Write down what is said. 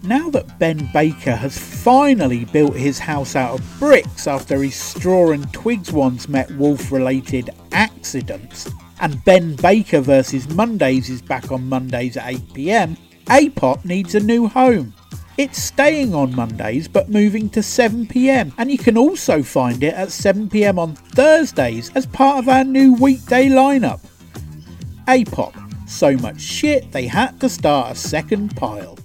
Now that Ben Baker has finally built his house out of bricks after his straw and twigs once met wolf-related accidents, and Ben Baker vs Mondays is back on Mondays at 8 PM, A-Pop needs a new home. It's staying on Mondays but moving to 7 PM, and you can also find it at 7 PM on Thursdays as part of our new weekday lineup. A-Pop, so much shit they had to start a second pile.